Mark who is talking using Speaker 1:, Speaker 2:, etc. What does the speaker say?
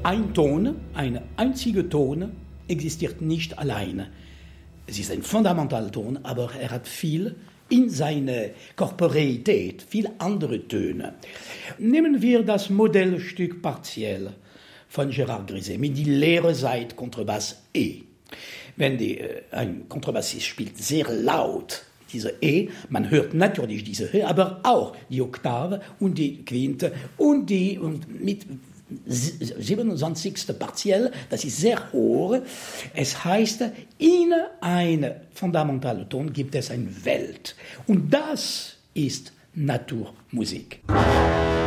Speaker 1: Ein Ton, ein einziger Ton, existiert nicht alleine. Es ist ein fundamentaler Ton, aber er hat viel in seiner Korporeität, viele andere Töne. Nehmen wir das Modellstück Partiell von Gérard Griset mit die leere Seite Kontrabass E. Wenn ein Kontrabassist spielt sehr laut diese E, man hört natürlich diese E, aber auch die Oktave und die Quinte und mit 27. Partiell, das ist sehr hoch. Es heißt, in einem fundamentalen Ton gibt es eine Welt. Und das ist Naturmusik.